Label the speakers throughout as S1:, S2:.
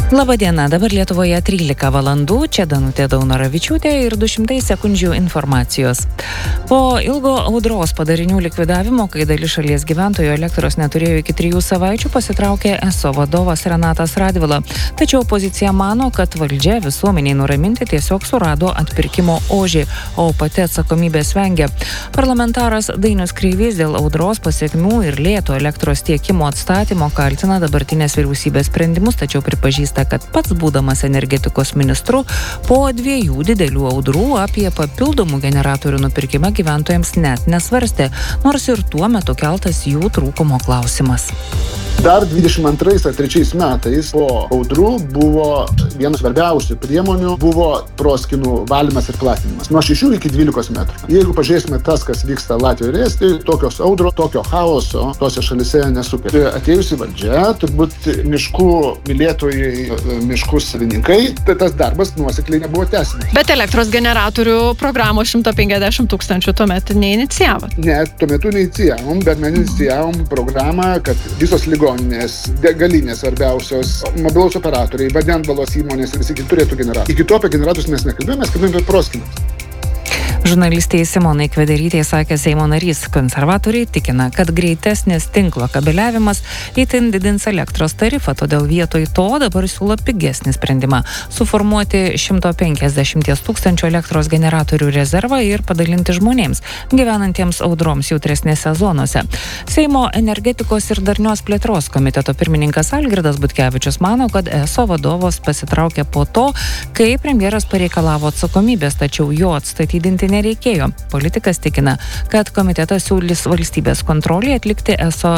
S1: Labadiena, dabar Lietuvoje 13 valandų, čia Danutė Daunoravičiūtė ir 200 sekundžių informacijos. Po ilgo audros padarinių likvidavimo, kai dalis šalies gyventojų elektros neturėjo iki 3 savaičių, pasitraukė ESO vadovas Renatas Radvila. Tačiau opozicija mano, kad valdžia visuomeniai nuraminti tiesiog surado atpirkimo ožį, o pati atsakomybės vengia. Parlamentaras Dainius Kreivys dėl audros pasekmių ir lėto elektros tiekimo atstatymo kaltina dabartinės vyriausybės sprendimus, tačiau pripažįsta, kad pats būdamas energetikos ministru po 2 didelių audrų apie papildomų generatorių nupirkimą gyventojams net nesvarstė, nors ir tuo metu keltas jų trūkumo klausimas.
S2: Dar 22 ar 3 metais po audrų buvo vienas svarbiausių priemonių buvo proskinų valymas ir platinimas. Nuo 6 iki 12 metrų. Jeigu pažiūrėsime tas, kas vyksta Latvijoje ir Estijoje, tokios audros, tokio chaoso tose šalise nesukelia. Atėjusi valdžia, turbūt miškų mylėtojai, miškų savininkai, tai tas darbas nuosekliai nebuvo tęsiamas.
S3: Bet elektros generatorių programos 150 000 tuomet neinicijavot?
S2: Ne, tuo metu neinicijavome, bet mes inicijavome programą, kad visos ligoninės, degalinės svarbiausios, mobilaus operatoriai, vandenvalos įmonės ir visi kiti turėtų generatorių. Iki to apie generatorius mes nekalbėjome, mes kalbėjome apie proskynas.
S1: Žurnalistei Simonai Kvederytei sakė Seimo narys. Konservatoriai tikina, kad greitesnis tinklo kabeliavimas itin didins elektros tarifą, todėl vietoj to dabar siūlo pigesnį sprendimą – suformuoti 150 000 elektros generatorių rezervą ir padalinti žmonėms, gyvenantiems audroms jautresnėse zonose. Seimo energetikos ir darnios plėtros komiteto pirmininkas Algirdas Butkevičius mano, kad ESO vadovas pasitraukė po to, kai premjeras pareikalavo atsakomybės, tačiau jo atstatydinti nereikėjo. Politikas tikina, kad komitetas siūlys valstybės kontrolį atlikti ESO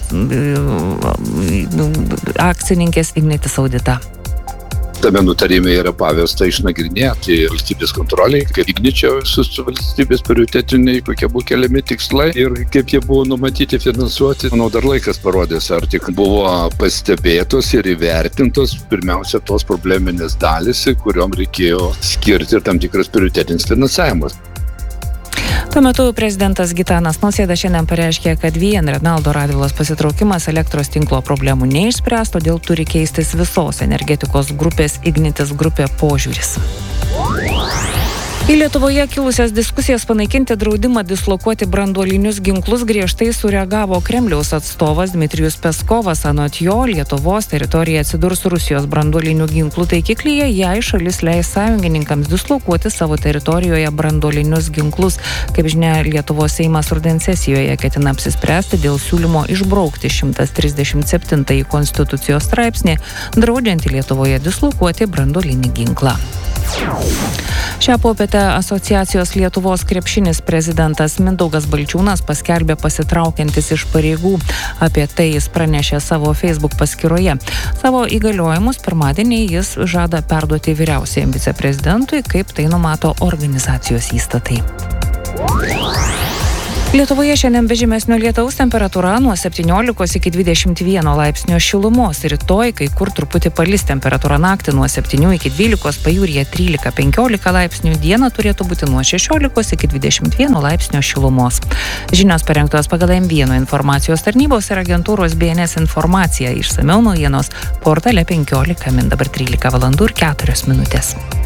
S1: akcininkės Ignitis auditą.
S4: Tame nutarime yra pavesta išnagrinėti valstybės kontroliai, kaip Igničio visus valstybės prioritetiniai, kokie buvo keliami tikslai ir kaip jie buvo numatyti finansuoti. Manau, dar laikas parodys, ar tik buvo pastebėtos ir įvertintos pirmiausia tos probleminės dalys, kuriuom reikėjo skirti ir tam tikras prioritetinis finansavimas.
S1: Tuo metu prezidentas Gitanas Nausėda šiandien pareiškė, kad vien Renaldo Radvilos pasitraukimas elektros tinklo problemų neišspręs, todėl turi keistis visos energetikos grupės Ignitis grupė požiūris. Į Lietuvoje kilusias diskusijas panaikinti draudimą dislokuoti branduolinius ginklus griežtai sureagavo Kremliaus atstovas Dmitrijus Peskovas. Anot jo, Lietuvos teritorija atsidurs Rusijos branduolinių ginklų taikiklyje, jei šalis leis sąjungininkams dislokuoti savo teritorijoje branduolinius ginklus. Kaip žinia, Lietuvos Seimas rudens sesijoje ketina apsispręsti dėl siūlymo išbraukti 137 Konstitucijos straipsnį, draudžiantį Lietuvoje dislokuoti branduolinį ginklą. Šią popietę asociacijos Lietuvos krepšinis prezidentas Mindaugas Balčiūnas paskelbė pasitraukiantis iš pareigų. Apie tai jis pranešė savo Facebook paskyroje. Savo įgaliojimus pirmadienį jis žada perduoti vyriausiajam viceprezidentui, kaip tai numato organizacijos įstatai. Lietuvoje šiandien be žymesnio lietaus temperatūra nuo 17 iki 21 laipsnio šilumos. Rytoj kai kur truputį palis, temperatūra naktį nuo 7 iki 12, pajūryje 13-15 laipsnių, dieną turėtų būti nuo 16 iki 21 laipsnio šilumos. Žinios parengtos pagal M1 informacijos tarnybos ir agentūros BNS informacija. Išsamiau naujienos portale 15 min. Dabar 13 valandų ir 4 minutės.